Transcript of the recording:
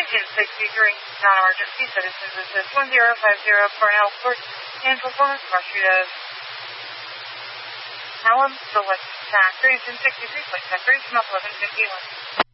1063, non-emergency citizens assist 1050 for Alport and performance pursuit of Hallam, select tax 1063.10 from 1151.